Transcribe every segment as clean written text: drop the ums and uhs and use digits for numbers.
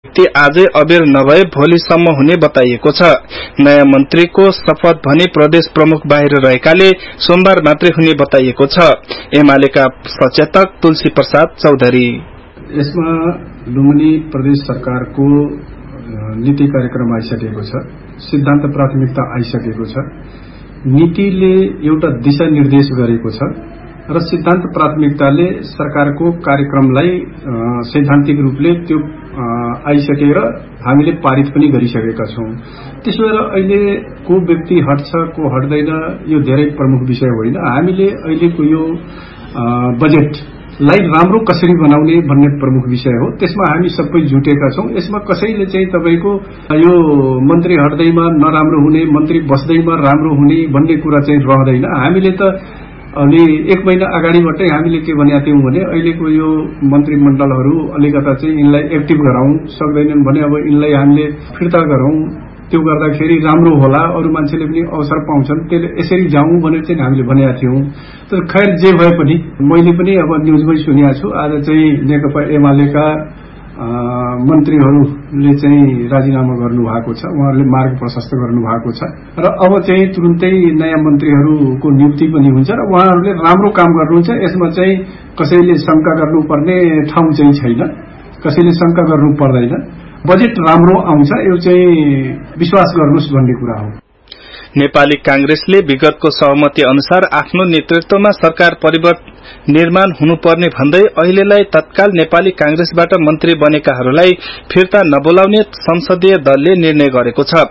ती आजै अबेर नभए भोलिसम्म हुने बताइएको छ। नयाँ मन्त्रीको शपथ भने प्रदेश प्रमुख बाहिर रहेकाले सोमबार मात्रै हुने बताइएको छ। एमालेका सचेतक तुलसी प्रसाद चौधरी यसमा लुम्बिनी प्रदेश सरकारको नीति कार्यक्रम आइसकेको छ, सिद्धान्त प्राथमिकता आइसकेको छ, नीतिले एउटा दिशा निर्देश गरेको छ र सिद्धान्त प्राथमिकताले सरकारको कार्यक्रमलाई सैद्धान्तिक रूपले त्यो आइसकेर हामीले पारित पनि गरिसकेका छौं। त्यसो भएर अहिले को व्यक्ति हट्छ को हट्दैन यो धेरै प्रमुख विषय होइन। हामीले अहिलेको यो बजेटलाई राम्रो कसरी बनाउने भन्ने प्रमुख विषय हो। त्यसमा हामी सबै जुटेका छौं। यसमा कसैले चाहिँ तपाईको यो मन्त्री हट्दैमा नराम्रो हुने, मन्त्री बस्दैमा राम्रो हुने भन्ने कुरा चाहिँ रहँदैन। हामीले त अलि 1 महिना अगाडिबाटै हामीले के भनेका थियौं भने अहिलेको यो मन्त्रीमण्डलहरू अलिकता चाहिँ यिनलाई एक्टिभ गराउँ, सक्दैनन् भने अब यिनलाई हामीले फिर्ता गरौँ, त्यो गर्दाखेरि राम्रो होला, अरू मान्छेले पनि अवसर पाउँछन्, त्यसले यसरी जाउँ भनेर चाहिँ हामीले भनेका थियौं। तर खैर जे भए पनि मैले पनि अब न्युजमै सुनेको छु आज चाहिँ नेकपा एमालेका मन्त्रीहरूले चाहिँ राजीनामा गर्नु भएको छ, उहाँहरूले मार्ग प्रशस्त गर्नु भएको छ र अब चाहिँ तुरुन्तै नयाँ मन्त्रीहरूको नियुक्ति पनि हुन्छ र उहाँहरूले राम्रो काम गर्नुहुन्छ। यसमा चाहिँ कसैले शंका गर्नुपर्ने ठाउँ चाहिँ छैन, कसैले शंका गर्नु पर्दैन। बजेट राम्रो आउँछ यो चाहिँ विश्वास गर्नुस् भन्ने कुरा हो। नेपाली कांग्रेसले विगतको सहमति अनुसार आफ्नो नेतृत्वमा सरकार परिवर्तन निर्माण हुनुपर्ने भन्दै अहिलेलाई तत्काल नेपाली कांग्रेसबाट मन्त्री बनेकाहरूलाई फिर्ता नबोलाउने संसदीय दलले निर्णय गरेको छ।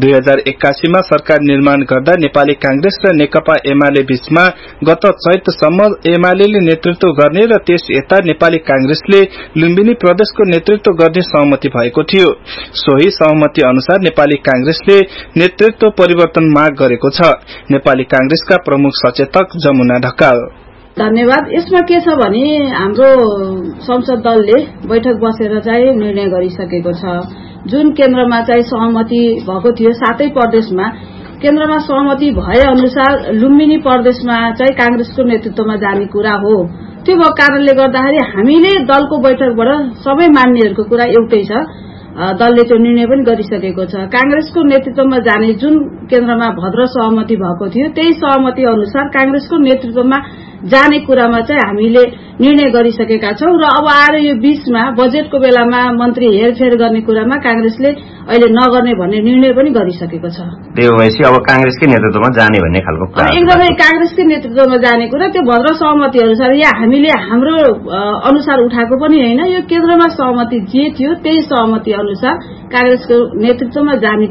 2081 मा सरकार निर्माण गर्दा नेपाली कांग्रेस र नेकपा एमाले बीचमा गत चैतसम्म एमालेले नेतृत्व गर्ने र त्यस यता नेपाली कांग्रेसले लुम्बिनी प्रदेशको नेतृत्व गर्ने सहमति भएको थियो। सोही सहमति अनुसार नेपाली कांग्रेसले नेतृत्व परिवर्तन माग गरेको छ। नेपाली कांग्रेसका प्रमुख सचेतक जमुना ढकाल धन्यवाद। यसमा के छ भने हाम्रो संसद दलले बैठक बसेर चाहिँ निर्णय गरिसकेको छ। जुन केन्द्रमा चाहिँ सहमति भएको थियो, सातै प्रदेशमा केन्द्रमा सहमति भए अनुसार लुम्बिनी प्रदेशमा चाहिँ कांग्रेसको नेतृत्वमा जाने कुरा हो। त्यो भएको कारणले गर्दाखेरि हामीले दलको बैठकबाट सबै मान्नेहरूको कुरा एउटै छ। दलले त्यो निर्णय पनि गरिसकेको छ। कांग्रेसको नेतृत्वमा जाने जुन केन्द्रमा भद्र सहमति भएको थियो त्यही सहमति अनुसार कांग्रेसको नेतृत्वमा जाने कुरामा चाहिँ हामीले निर्णय गरिसकेका छौं र अब आएर यो बीचमा बजेटको बेलामा मन्त्री हेरफेर गर्ने कुरामा कांग्रेसले अहिले नगर्ने भन्ने निर्णय पनि गरिसकेको छ। त्यो भएपछि अब कांग्रेसकै नेतृत्वमा जाने भन्ने खालको कुरा एकदमै कांग्रेसकै नेतृत्वमा जाने कुरा त्यो भद्र सहमति अनुसार या हामीले हाम्रो अनुसार उठाएको पनि होइन। यो केन्द्रमा सहमति जे थियो त्यही सहमति अनुसार कांग्रेसको नेतृत्वमा जाने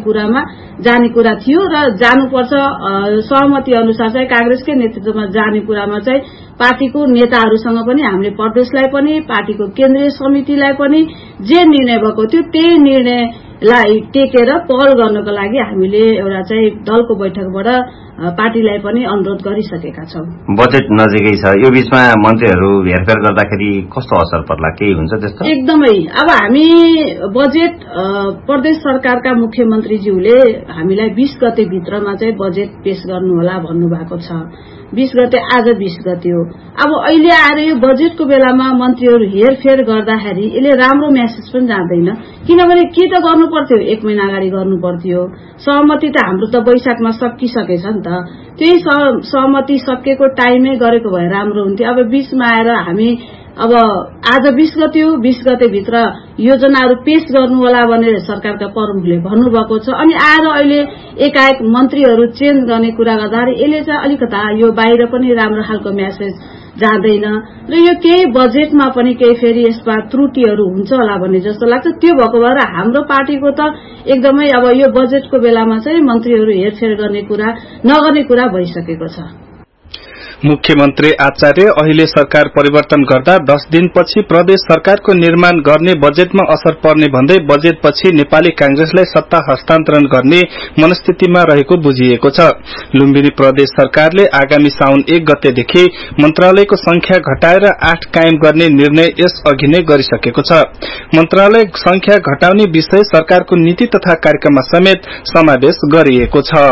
कुरा थियो र जानुपर्छ। सहमति अनुसार चाहिँ कांग्रेसकै नेतृत्वमा जाने कुरामा चाहिँ पार्टीको नेताहरूसँग पनि हामीले प्रदेशलाई पनि पार्टीको केन्द्रीय समितिलाई पनि जे निर्णय भएको थियो त्यही निर्णयलाई टेकेर पहल गर्नको लागि हामीले एउटा चाहिँ दलको बैठकबाट पार्टीलाई पनि अनुरोध गरिसकेका छौं। बजेट नजिकै छ, यो बीचमा मन्त्रीहरू हेरफेर गर्दाखेरि कस्तो असर पर्ला, केही हुन्छ त्यस्तो? एकदमै अब हामी बजेट प्रदेश सरकारका मुख्यमन्त्रीज्यूले हामीलाई 20 गते भित्रमा चाहिँ बजेट पेश गर्नुहोला भन्नुभएको छ। 20 गते आज 20 गते हो। अब अहिले आएर यो बजेटको बेलामा मन्त्रीहरू हेरफेर गर्दाखेरि यसले राम्रो मेसेज पनि जाँदैन। किनभने के त गर्नु पर्थ्यो, 1 महिना अगाडि गर्नु पर्थ्यो। सहमति त हाम्रो त वैशाखमा सकिसकेछ नि त। त्यही सहमति सकेको टाइममै गरेको भए राम्रो हुन्थ्यो। अब बीचमा आएर हामी अब आज 20 गते हो, 20 गते भित्र योजनाहरू पेश गर्नु होला भनेर सरकारका प्रमुखले भन्नुभएको छ। अनि आएर अहिले एकाएक मन्त्रीहरू चेन्ज गर्ने कुरा गर्दाखेरि यसले चाहिँ अलिकता यो बाहिर पनि राम्रो खालको मेसेज जाँदैन र यो केही बजेटमा पनि केही फेरि यसमा त्रुटिहरू हुन्छ होला भन्ने जस्तो लाग्छ। त्यो भएको भएर हाम्रो पार्टीको त एकदमै अब यो बजेटको बेलामा चाहिँ मन्त्रीहरू हेरफेर गर्ने कुरा नगर्ने कुरा भइसकेको छ। मुख्यमन्त्री आचार्य अहिले सरकार परिवर्तन गर्दा 10 दिनपछि प्रदेश सरकारको निर्माण गर्ने बजेटमा असर पर्ने भन्दै बजेटपछि नेपाली कांग्रेसलाई सत्ता हस्तान्तरण गर्ने मनस्थितिमा रहेको बुझिएको छ। लुम्बिनी प्रदेश सरकारले आगामी साउन 1 गतेदेखि मन्त्रालयको संख्या घटाएर 8 कायम गर्ने निर्णय यस अघि नै गरिसकेको छ। मन्त्रालय संख्या घटाउने विषय सरकारको नीति तथा कार्यक्रममा समेत समावेश गरिएको छ।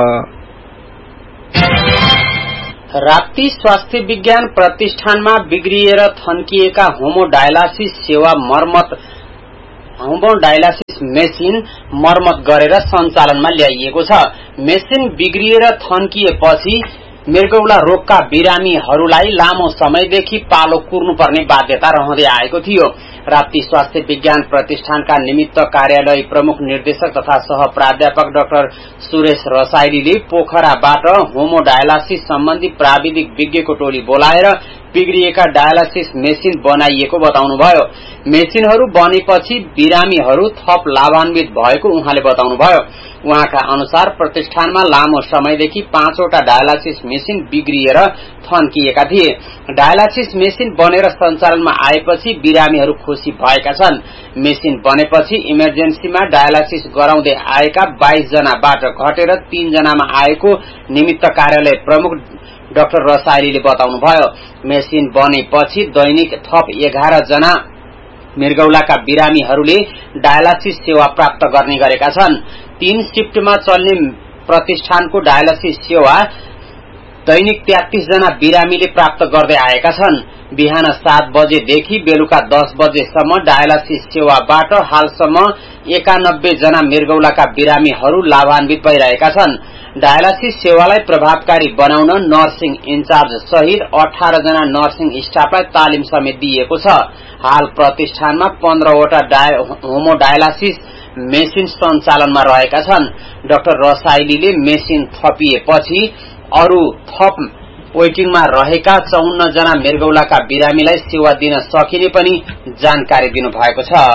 राप्ती स्वास्थ्य विज्ञान प्रतिष्ठानमा बिग्रिएर थन्किएका होमोडायलासिस सेवा मर्मत हेमोडायलासिस मेसिन मर्मत गरेर सञ्चालनमा ल्याइएको छ। मेसिन बिग्रिएर थन्किएपछि मृगौला रोगका बिरामीहरूलाई लामो समयदेखि पालो कुर्नुपर्ने बाध्यता रहँदै आएको थियो। राप्ती स्वास्थ्य विज्ञान प्रतिष्ठानका निमित्त कार्यालय प्रमुख निर्देशक तथा सह प्राध्यापक डाक्टर सुरेश रसाइलीले पोखराबाट हेमोडायलासिस सम्बन्धी प्राविधिक विज्ञको टोली बोलाएर बिग्रिएका डायलासिस मेसिन बनाइएको बताउनुभयो। मेसिनहरू बनेपछि बिरामीहरू थप लाभान्वित भएको उहाँले बताउनुभयो। उहाँका अनुसार प्रतिष्ठानमा लामो समयदेखि 5वटा डायलासिस मेसिन बिग्रिएर थन्किएका थिए। डायलासिस मेसिन बनेर सञ्चालनमा आएपछि बिरामीहरू खुशी भएका छन्। मेसिन बनेपछि इमर्जेन्सीमा डायलासिस गराउँदै आएका 22 जनाबाट घटेर 3 जनामा आएको निमित्त कार्यालय प्रमुख डाक्टर रसाइलीले बताउनुभयो। मेसिन बनेपछि दैनिक थप 11 जना मृगौलाका बिरामीहरूले डायलासिस सेवा प्राप्त गर्ने गरेका छन्। 3 शिफ्टमा चल्ने प्रतिष्ठानको डायलासिस सेवा दैनिक 33 जना बिरामीले प्राप्त गर्दै आएका छन्। बिहान 7 बजेदेखि बेलुका 10 बजेसम्म डायलासिस सेवाबाट हालसम्म 91 जना मृगौलाका बिरामीहरू लाभान्वित भइरहेका छन्। डायलासिस सेवालाई प्रभावकारी बनाउन नर्सिङ इन्चार्ज सहित 18 जना नर्सिङ स्टाफलाई तालिम समेत दिएको छ। हाल प्रतिष्ठानमा 15वटा हेमोडायलासिस मेसिन सञ्चालनमा रहेका छन्। डाक्टर रसाइलीले मेसिन थपिएपछि अरू थप वेटिङमा रहेका 54 जना मृगौलाका बिरामीलाई सेवा दिन सकिने पनि जानकारी दिनुभएको छ।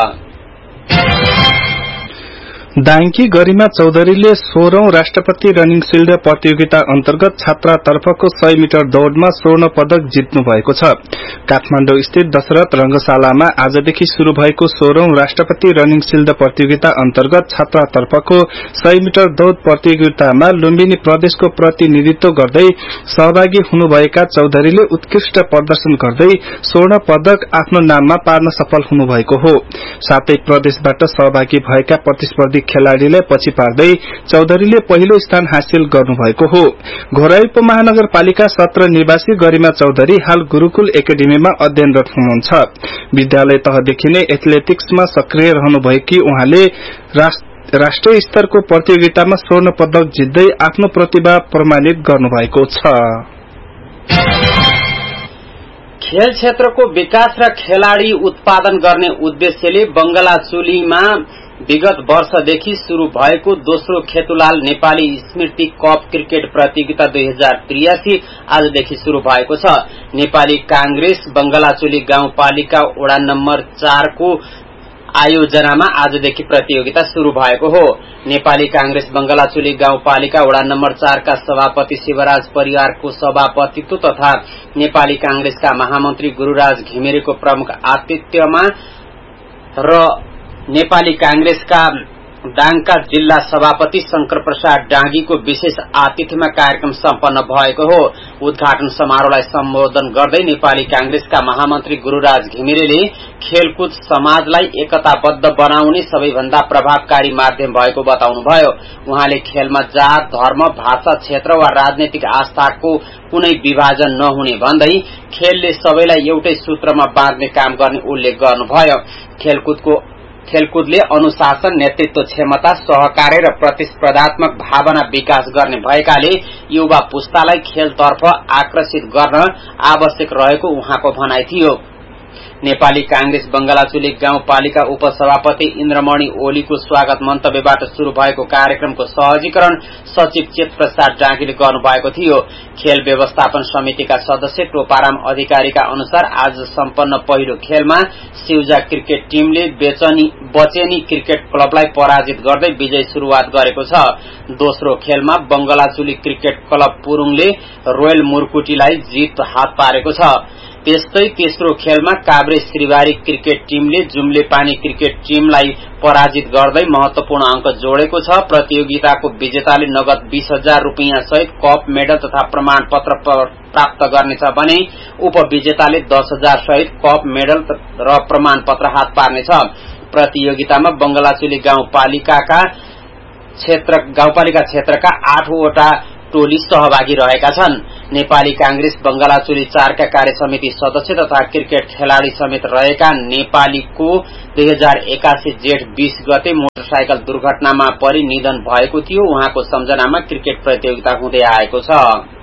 दाङकी गरिमा चौधरीले 16औं राष्ट्रपति रनिङ शिल्ड प्रतियोगिता अन्तर्गत छात्रातर्फको 100 मिटर दौड़मा स्वर्ण पदक जित्नु भएको छ। काठमाडौँ स्थित दशरथ रंगशालामा आजदेखि शुरू भएको 16औं राष्ट्रपति रनिङ शिल्ड प्रतियोगिता अन्तर्गत छात्रातर्फको 100 मिटर दौड़ प्रतियोगितामा लुम्बिनी प्रदेशको प्रतिनिधित्व गर्दै सहभागी हुनुभएका चौधरीले उत्कृष्ट प्रदर्शन गर्दै स्वर्ण पदक आफ्नो नाममा पार्न सफल हुनुभएको हो। साथै प्रदेशबाट सहभागी भएका प्रतिस्पर्धी खेलाड़ीलाई पछि पार्दै चौधरीले पहिलो स्थान हासिल गर्नुभएको हो। घोराई उपमहानगरपालिका 17 निवासी गरिमा चौधरी हाल गुरूकुल एकाडेमीमा अध्ययनरत हुनुहुन्छ। विद्यालय तहदेखि नै एथलेटिक्समा सक्रिय रहनुभएकी उहाँले राष्ट्रिय स्तरको प्रतियोगितामा स्वर्ण पदक जित्दै आफ्नो प्रतिभा प्रमाणित गर्नुभएको छ। खेल क्षेत्रको विकास र खेलाड़ी उत्पादन गर्ने उद्देश्यले बंगलाचुलीमा विगत वर्षदेखि शुरू भएको दोस्रो खेतुलाल नेपाली स्मृति कप क्रिकेट प्रतियोगिता 2083 आजदेखि शुरू भएको छ। नेपाली कांग्रेस बंगलाचुली गाउँपालिका वडा नम्बर 4 को आयोजनामा आजदेखि प्रतियोगिता शुरू भएको हो। नेपाली कांग्रेस बंगलाचुली गाउँपालिका वडा नम्बर 4 का सभापति शिवराज परिवारको सभापतित्व तथा नेपाली कांग्रेसका महामन्त्री गुरूराज घिमिरेको प्रमुख आतिथ्यमा र नेपाली कांग्रेसका दाङका जिल्ला सभापति शंकर प्रसाद डाँगीको विशेष आतिथ्यमा कार्यक्रम सम्पन्न भएको हो। उद्घाटन समारोहलाई सम्बोधन गर्दै नेपाली कांग्रेसका महामन्त्री गुरूराज घिमिरेले खेलकुद समाजलाई एकताबद्ध बनाउने सबैभन्दा प्रभावकारी माध्यम भएको बताउनुभयो। उहाँले खेलमा जात, धर्म, भाषा, क्षेत्र वा राजनैतिक आस्थाको कुनै विभाजन नहुने भन्दै खेलले सबैलाई एउटै सूत्रमा बाँध्ने काम गर्ने उल्लेख गर्नुभयो। खेलकुदले अनुशासन, नेतृत्व क्षमता, सहकार्य र प्रतिस्पर्धात्मक भावना विकास गर्ने भएकाले युवा पुस्तालाई खेलतर्फ आकर्षित गर्न आवश्यक रहेको उहाँको भनाइ थियो। नेपाली कांग्रेस बंगलाचुली गाउँपालिका उपसभापति इन्द्रमणि ओलीको स्वागत मन्तव्यबाट शुरू भएको कार्यक्रमको सहजीकरण सचिव चेत प्रसाद डाँगीले गर्नुभएको थियो। खेल व्यवस्थापन समितिका सदस्य टोपाराम अधिकारीका अनुसार आज सम्पन्न पहिलो खेलमा सिउजा क्रिकेट टिमले बचेनी क्रिकेट क्लबलाई पराजित गर्दै विजयी शुरूआत गरेको छ। दोस्रो खेलमा बंगलाचुली क्रिकेट क्लब पुरुङले रोयल मुर्कुटीलाई जित हात पारेको छ। त्यस्तै तेस्रो खेलमा काभ्रे श्रीबारी क्रिकेट टिमले जुम्ले पानी क्रिकेट टिमलाई पराजित गर्दै महत्वपूर्ण अंक जोडेको छ। प्रतियोगिताको विजेताले नगद 20,000 रुपियाँ सहित कप, मेडल तथा प्रमाण पत्र प्राप्त गर्नेछ भने उपविजेताले 10,000 सहित कप, मेडल र प्रमाण पत्र हात पार्नेछ। प्रतियोगितामा बंगलाचुली गाउँपालिका क्षेत्रका 8वटा टोली सहभागी रहेका छन्। नेपाली कांग्रेस बंगलाचुली 4 का कार्य समिति सदस्य तथा क्रिकेट खेलाड़ी समेत रहेका नेपालीको 2081 जेठ 20 गते मोटरसाइकल दुर्घटनामा परि निधन भएको थियो। उहाँको सम्झनामा क्रिकेट प्रतियोगिता हुँदै आएको छ।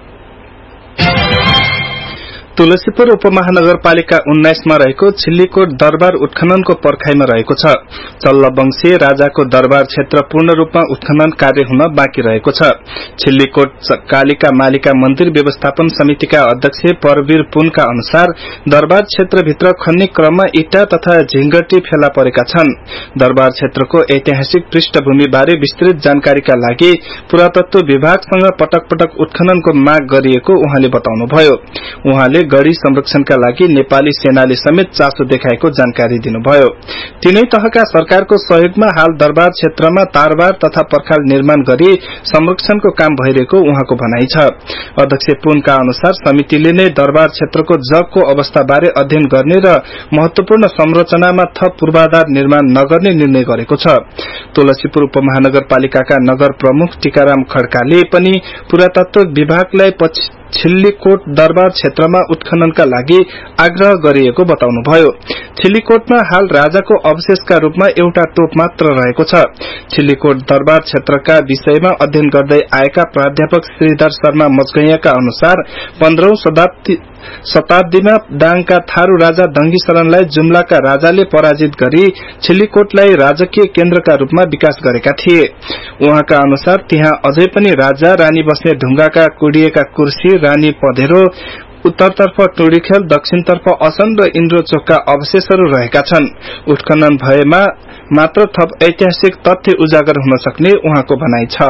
तुलसीपुर उपमहानगरपालिका 19 मा रहेको छिल्लीकोट दरबार उत्खननको पर्खाईमा रहेको छ। चल्लवंशीय राजाको दरबार क्षेत्र पूर्ण रूपमा उत्खनन कार्य हुन बाँकी रहेको छ। छिल्लीकोट कालिका मालिका मन्दिर व्यवस्थापन समितिका अध्यक्ष परवीर पुनका अनुसार दरबार क्षेत्रभित्र खन्ने क्रममा इटा तथा झिंगटी फेला परेका छन्। दरबार क्षेत्रको ऐतिहासिक पृष्ठभूमि बारे विस्तृत जानकारीका लागि पुरातत्व विभागसँग पटक पटक उत्खननको माग गरिएको उहाँले बताउनुभयो। उहाँले गढ़ी संरक्षणका लागि नेपाली सेनाले समेत चासो देखाएको जानकारी दिनुभयो। तीनै तहका सरकारको सहयोगमा हाल दरबार क्षेत्रमा तारबार तथा पर्खाल निर्माण गरी संरक्षणको काम भइरहेको उहाँको भनाइ छ। अध्यक्ष पुनका अनुसार समितिले नै दरबार क्षेत्रको जगको अवस्था बारे अध्ययन गर्ने र महत्वपूर्ण संरचनामा थप पूर्वाधार निर्माण नगर्ने निर्णय गरेको छ। तुलसीपुर उपमहानगरपालिकाका नगर प्रमुख टीकाराम खड्काले पनि पुरातत्व विभागलाई छिल्लीकोट दरबार क्षेत्रमा उत्खननका लागि आग्रह गरिएको बताउनुभयो। छिल्लीकोटमा हाल राजाको अवशेषका रूपमा एउटा तोप मात्र रहेको छ। छिल्लीकोट दरबार क्षेत्रका विषयमा अध्ययन गर्दै आएका प्राध्यापक श्रीधर शर्मा मजगैयाका अनुसार 15औं शताब्दीमा दाङका थारू राजा दंगी शरणलाई जुम्लाका राजाले पराजित गरी छिल्लीकोटलाई राजकीय केन्द्रका रूपमा विकास गरेका थिए। उहाँका अनुसार त्यहाँ अझै पनि राजा रानी बस्ने ढुंगाका कुडिएका कुर्सी, रानी पधेरो, उत्तरतर्फ टोडीखेल, दक्षिणतर्फ असन र इन्द्रचोकका अवशेषहरू रहेका छन्। उत्खनन भएमा मात्र थप ऐतिहासिक तथ्य उजागर हुन सक्ने उहाँको भनाइ छ।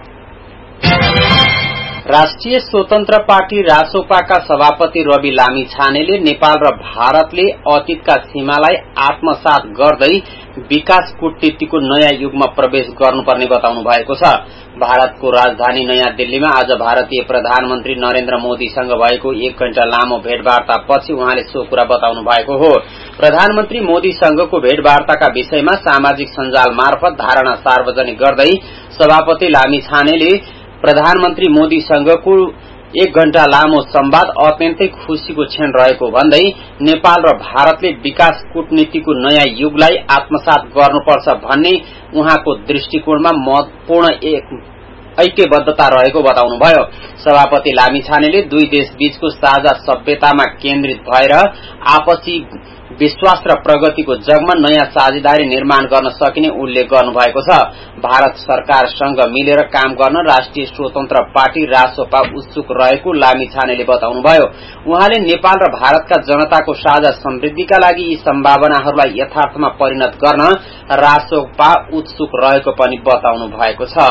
राष्ट्रिय स्वतन्त्र पार्टी रासोपाका सभापति रवि लामिछानेले नेपाल र भारतले अतीतका सीमालाई आत्मसात गर्दै विकास कूटनीतिको नयाँ युगमा प्रवेश गर्नुपर्ने बताउनु भएको छ। भारतको राजधानी नयाँ दिल्लीमा आज भारतीय प्रधानमन्त्री नरेन्द्र मोदीसँग भएको 1 घण्टा लामो भेटवार्ता पछि उहाँले सो कुरा बताउनु भएको हो। प्रधानमन्त्री मोदीसँगको भेटवार्ताका विषयमा सामाजिक सञ्जाल मार्फत धारणा सार्वजनिक गर्दै सभापति लामिछानेले प्रधानमन्त्री मोदीसँगको 1 घण्टा लामो संवाद अत्यन्तै खुशीको क्षण रहेको भन्दै नेपाल र भारतले विकास कूटनीतिको नयाँ युगलाई आत्मसात गर्नुपर्छ भन्ने उहाँको दृष्टिकोणमा महत्वपूर्ण ऐक्यबद्धता रहेको बताउनुभयो। सभापति लामिछानेले दुई देश बीचको साझा सभ्यतामा केन्द्रित भएर आपसी विश्वास र प्रगतिको जगमा नयाँ साझेदारी निर्माण गर्न सकिने उल्लेख गर्नुभएको छ। भारत सरकारसँग मिलेर काम गर्न राष्ट्रिय स्वतन्त्र पार्टी रासोपा उत्सुक रहेको लामिछानेले बताउनुभयो। उहाँले नेपाल र भारतका जनताको साझा समृद्धिका लागि यी सम्भावनाहरूलाई यथार्थमा परिणत गर्न रासोपा उत्सुक रहेको पनि बताउनु भएको छ।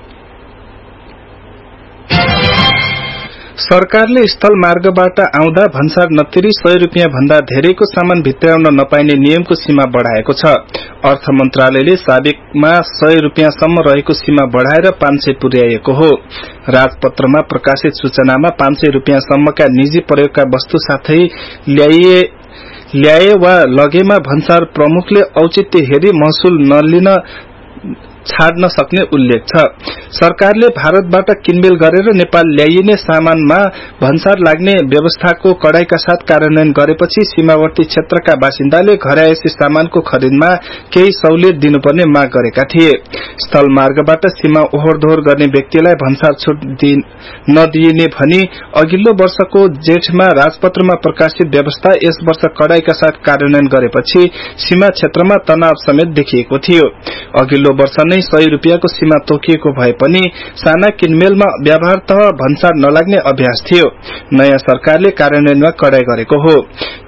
सरकारले स्थल मार्गबाट आउँदा भन्सार नतिरी 100 रुपियाँ भन्दा धेरैको सामान भित्राउन नपाइने नियमको सीमा बढ़ाएको छ। अर्थ मन्त्रालयले साबिकमा 100 रुपियाँसम्म रहेको सीमा बढ़ाएर 500 पुर्याएको हो। राजपत्रमा प्रकाशित सूचनामा 500 रुपियाँसम्मका निजी प्रयोगका वस्तु साथै ल्याए वा लगेमा भन्सार प्रमुखले औचित्य हेरी महसुल नलिन छाड्न सक्ने उल्लेख छ। सरकारले भारतबाट किनबेल गरेर नेपाल ल्याइने सामानमा भन्सार लाग्ने व्यवस्थाको कडाईका साथ कार्यान्वयन गरेपछि सीमावर्ती क्षेत्रका बासिन्दाले घरायसी सामानको खरिदमा केही सहुलियत दिनुपर्ने माग गरेका थिए। स्थल मार्गबाट सीमा ओहोरदोहोर गर्ने व्यक्तिलाई भन्सार छुट नदिइने भनी अघिल्लो वर्षको जेठमा राजपत्रमा प्रकाशित व्यवस्था यस वर्ष कडाईका साथ कार्यान्वयन गरेपछि सीमा क्षेत्रमा तनाव समेत देखिएको थियो। अघिल्लो वर्ष नै 100 रुपियाँको सीमा तोकिएको भए पनि साना किनमेलमा व्यवहारतः भन्सार नलाग्ने अभ्यास थियो। नयाँ सरकारले कार्यान्वयनमा कडाई गरेको हो।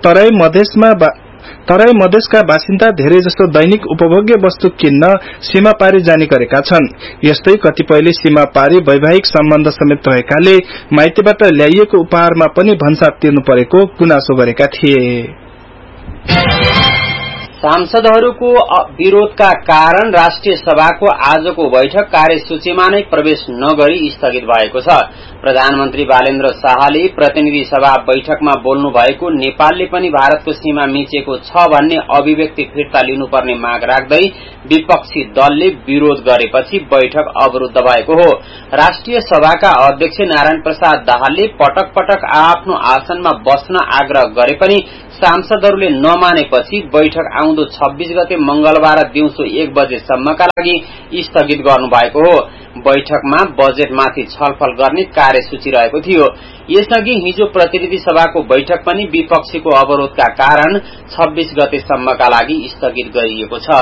तराई मधेसका बासिन्दा धेरै जसो दैनिक उपभोग्य वस्तु किन्न सीमा पारी जाने गरेका छन्। यस्तै कतिपयले सीमा पारी वैवाहिक सम्बन्ध समेत रहेकाले माइतीबाट ल्याइएको उपहारमा पनि भन्सार तिर्नु परेको गुनासो गरेका थिए। सांसदहरूको विरोधका कारण राष्ट्रिय सभाको आजको बैठक कार्यसूचीमा नै प्रवेश नगरी स्थगित भएको छ। प्रधानमन्त्री बालेन्द्र शाहले प्रतिनिधि सभा बैठकमा बोल्नु भएको नेपालले पनि भारतको सीमा मिचेको छ भन्ने अभिव्यक्ति फिर्ता लिनुपर्ने माग राख्दै विपक्षी दलले विरोध गरेपछि बैठक अवरुद्ध भएको हो। राष्ट्रिय सभाका अध्यक्ष नारायण प्रसाद दाहालले पटक पटक आफ्नो आसनमा बस्न आग्रह गरे पनि सांसदहरूले नमानेपछि बैठक आउँदो 26 गते मंगलबार दिउँसो 1 बजेसम्मका लागि स्थगित गर्नुभएको हो। बैठकमा बजेटमाथि छलफल गर्ने कार्यसूची रहेको थियो। यसअघि हिजो प्रतिनिधि सभाको बैठक पनि विपक्षीको अवरोधका कारण 26 गतेसम्मका लागि स्थगित गरिएको छ।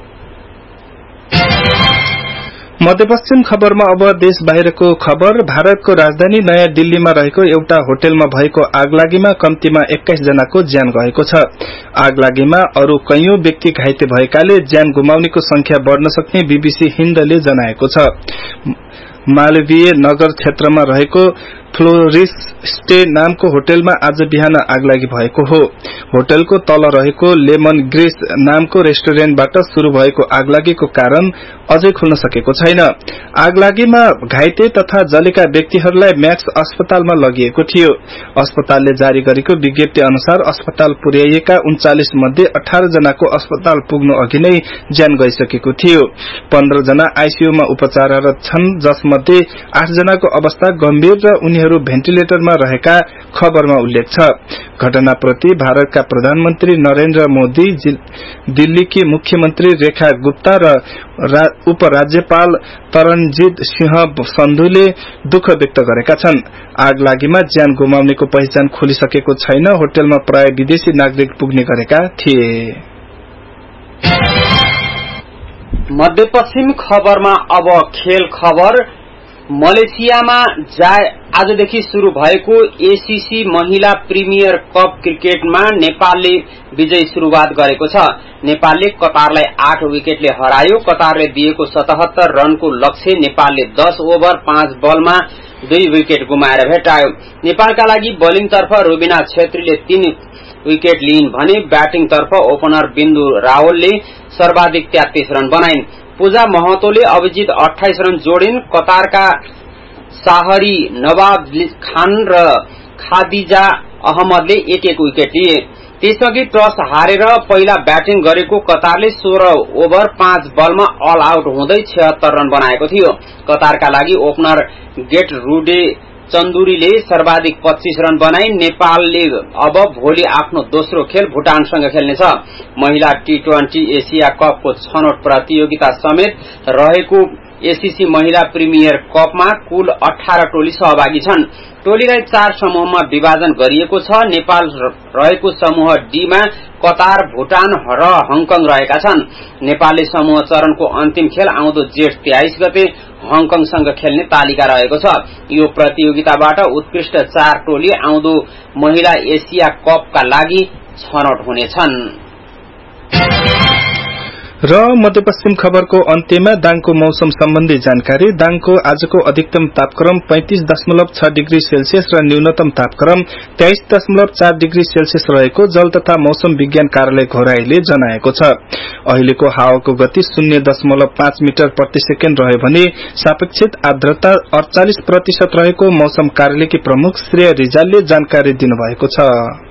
मध्यपश्चिम खबरमा अब देश बाहिरको खबर। भारतको राजधानी नयाँ दिल्लीमा रहेको एउटा होटलमा भएको आगलागीमा कम्तीमा 21 जनाको ज्यान गएको छ। आगलागीमा अरू कैयौं व्यक्ति घाइते भएकाले ज्यान गुमाउनेको संख्या बढ़न सक्ने बीबीसी हिन्दले जनाएको छ। मालवीय नगर क्षेत्रमा रहेको फ्लोरिस स्टे नामको होटलमा आज बिहान आगलागी भएको हो। होटलको तल रहेको लेमन ग्रेस नामको रेस्टुरेन्टबाट शुरू भएको आगलागीको कारण अझै खुल्न सकेको छैन। आगलागीमा घाइते तथा जलेका व्यक्तिहरूलाई म्याक्स अस्पतालमा लगिएको थियो। अस्पतालले जारी गरेको विज्ञप्ति अनुसार अस्पताल पुर्याइएका 39 मध्ये 18 जनाको अस्पताल पुग्नु अघि नै ज्यान गइसकेको थियो। 15 जना आईसीयूमा उपचाररत छन्, जसमध्ये 8 जनाको अवस्था गम्भीर र उनीहरू भेन्टिलेटरमा रहेका खबरमा उल्लेख छ। घटनाप्रति भारतका प्रधानमन्त्री नरेन्द्र मोदी, दिल्लीकी मुख्यमन्त्री रेखा गुप्ता र उपराज्यपाल तरनजीत सिंह सन्धुले दुःख व्यक्त गरेका छन्। आगलागीमा ज्यान गुमाउनेको पहिचान खोलिसकेको छैन। होटलमा प्राय विदेशी नागरिक पुग्ने गरेका थिए। मध्यपश्चिम खबरमा अब खेल खबर। मलेसियामा आजदेखि शुरू भएको एसीसी महिला प्रिमियर कप क्रिकेटमा नेपालले विजयी शुरूआत गरेको छ। नेपालले कतारलाई 8 विकेटले हरायो। कतारले दिएको 77 रनको लक्ष्य नेपालले 10 ओभर 5 बलमा 2 विकेट गुमाएर भेटायो। नेपालका लागि बोलिङतर्फ रुबिना छेत्रीले 3 विकेट लिइन् भने ब्याटिङतर्फ ओपनर बिन्दु रावलले सर्वाधिक 33 रन बनाइन्। पूजा महतोले अभिजित 28 रन जोडिन्। कतारका शाहरी नवाब खान र खादिजा अहमदले 1-1 विकेट लिए। त्यसअघि टस हारेर पहिला ब्याटिङ गरेको कतारले 16 ओभर 5 बलमा अल आउट हुँदै 76 रन बनाएको थियो। कतारका लागि ओपनर गेट रूडे चन्दुरीले सर्वाधिक 25 रन बनाई। नेपालले अब भोलि आफ्नो दोस्रो खेल भुटानसँग खेल्नेछ। महिला T20 एशिया कपको छनौट प्रतियोगिता समेत रहेको एसीसी महिला प्रिमियर कपमा कुल 18 टोली सहभागी छन्। टोलीलाई 4 समूहमा विभाजन गरिएको छ। नेपाल रहेको समूह डी मा कतार, भुटान र हङकङ रहेका छन्। नेपालले समूह चरणको अन्तिम खेल आउँदो जेठ 23 गते हङकङसँग खेल्ने तालिका रहेको छ। यो प्रतियोगिताबाट उत्कृष्ट 4 टोली आउँदो महिला एशिया कपका लागि छनौट हुनेछन्। र मध्यपश्चिम खबरको अन्त्यमा दाङको मौसम सम्बन्धी जानकारी। दाङको आजको अधिकतम तापक्रम 35.6 डिग्री सेल्सियस र न्यूनतम तापक्रम 23.4 डिग्री सेल्सियस रहेको जल तथा मौसम विज्ञान कार्यालय घोराईले जनाएको छ। अहिलेको हावाको गति 0.5 मिटर प्रति सेकेन्ड रह्यो भने सापेक्षिक आर्द्रता 48% रहेको मौसम कार्यालयकी प्रमुख श्रेय रिजालले जानकारी दिनुभएको छ।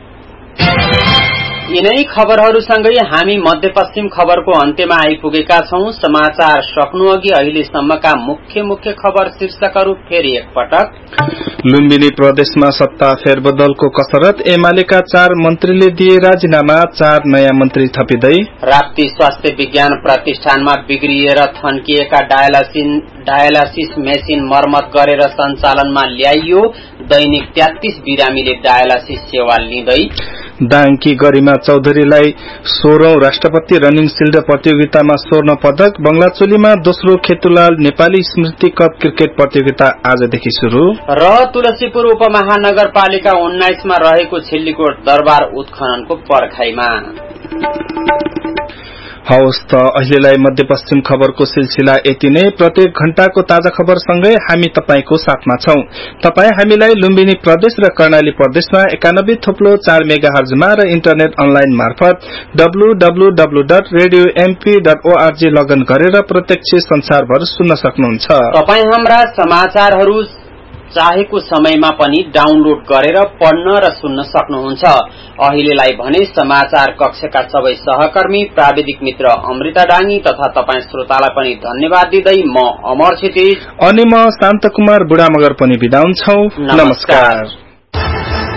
यिनै खबरहरूसँगै हामी मध्यपश्चिम खबरको अन्त्यमा आइपुगेका छौं। समाचार सक्नु अघि अहिलेसम्मका मुख्य खबर शीर्षकहरू फेरि एकपटक। लुम्बिनी प्रदेशमा सत्ता फेरबदलको कसरत। एमालेका 4 मन्त्रीले दिए राजीनामा, 4 नयाँ मन्त्री थपिँदै। राप्ती स्वास्थ्य विज्ञान प्रतिष्ठानमा बिग्रिएर थन्किएका डायलासिस मेसिन मर्मत गरेर सञ्चालनमा ल्याइयो। दैनिक 33 बिरामीले डायलासिस सेवा लिँदै। दाङकी गरिमा चौधरीलाई 16औं राष्ट्रपति रनिङ शिल्ड प्रतियोगितामा स्वर्ण पदक। बंगलाचोलीमा दोस्रो खेतुलाल नेपाली स्मृति कप क्रिकेट प्रतियोगिता आजदेखि शुरू। र तुलसीपुर उपमहानगरपालिका 19 मा रहेको छिल्लीकोट दरबार उत्खननको पर्खाइमा। हवस् त अहिलेलाई मध्यपश्चिम खबरको सिलसिला यति नै। प्रत्येक घण्टाको ताजा खबरसँगै हामी तपाईको साथमा छौं। तपाई हामीलाई लुम्बिनी प्रदेश र कर्णाली प्रदेशमा 91.4 मेगाहर्जमा र इन्टरनेट अनलाइन मार्फत www.radiomp.org लगइन गरेर प्रत्यक्ष संसारभर सुन्न सक्नुहुन्छ। तपाई हाम्रा समाचारहरू चाहेको समयमा पनि डाउनलोड गरेर पढ्न र सुन्न सक्नुहुन्छ। अहिलेलाई भने समाचार कक्षका सबै सहकर्मी, प्राविधिक मित्र अमृता डाङ्गी तथा तपाई श्रोतालाई पनि धन्यवाद दिँदै म अमर क्षितिज अनि म शान्त कुमार बुढामगर पनि बिदा हुन्छौ। नमस्कार।